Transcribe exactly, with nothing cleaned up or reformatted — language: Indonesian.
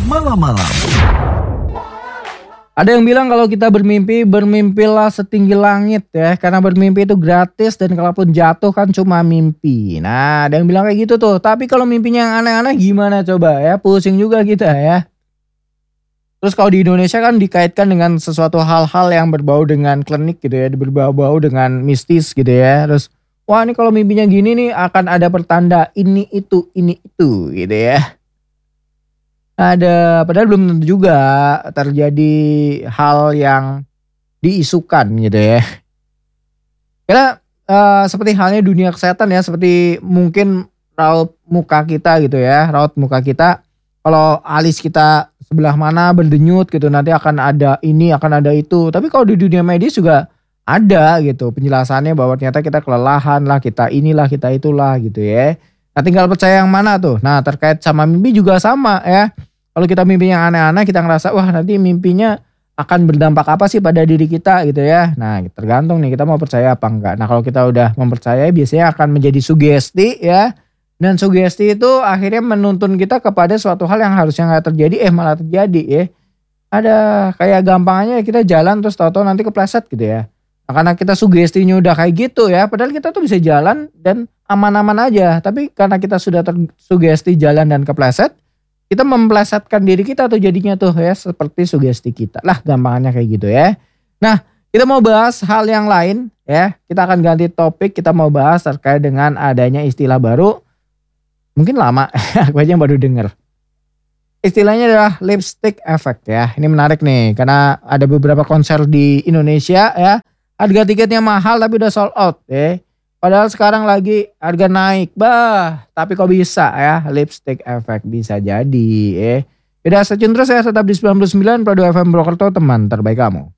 malam-malam. Ada yang bilang kalau kita bermimpi, bermimpilah setinggi langit ya. Karena bermimpi itu gratis dan kalaupun jatuh kan cuma mimpi. Nah, ada yang bilang kayak gitu tuh. Tapi kalau mimpinya yang aneh-aneh gimana coba ya? Pusing juga kita ya. Terus kalau di Indonesia kan dikaitkan dengan sesuatu hal-hal yang berbau dengan klinik gitu ya. Berbau-bau dengan mistis gitu ya. Terus wah ini kalau mimpinya gini nih akan ada pertanda ini itu, ini itu gitu ya. Ada, padahal belum tentu juga terjadi hal yang diisukan gitu ya. Karena eee, seperti halnya dunia kesehatan ya, seperti mungkin raut muka kita gitu ya, raut muka kita kalau alis kita sebelah mana berdenyut gitu nanti akan ada ini, akan ada itu. Tapi kalau di dunia medis juga ada gitu penjelasannya bahwa ternyata kita kelelahan lah, kita inilah, kita itulah gitu ya. Nah tinggal percaya yang mana tuh. Nah terkait sama mimpi juga sama ya. Kalau kita mimpi yang aneh-aneh kita ngerasa wah nanti mimpinya akan berdampak apa sih pada diri kita gitu ya. Nah tergantung nih kita mau percaya apa enggak. Nah kalau kita udah mempercayai biasanya akan menjadi sugesti ya. Dan sugesti itu akhirnya menuntun kita kepada suatu hal yang harusnya nggak terjadi eh malah terjadi ya. Ada kayak gampangnya kita jalan terus tahu-tahu nanti kepleset gitu ya. Nah, karena kita sugestinya udah kayak gitu ya, padahal kita tuh bisa jalan dan aman-aman aja. Tapi karena kita sudah tersugesti jalan dan kepleset, kita memplesetkan diri kita tuh jadinya tuh ya seperti sugesti kita. Lah gampangannya kayak gitu ya. Nah kita mau bahas hal yang lain ya. Kita akan ganti topik, kita mau bahas terkait dengan adanya istilah baru. Mungkin lama, aku aja yang baru denger. Istilahnya adalah lipstick effect ya. Ini menarik nih karena ada beberapa konser di Indonesia ya. Harga tiketnya mahal tapi udah sold out ya. Padahal sekarang lagi harga naik. Bah, tapi kok bisa ya lipstick effect bisa jadi ya. Udah stay tune terus ya tetap di sembilan puluh sembilan koma dua F M Purwokerto teman terbaik kamu.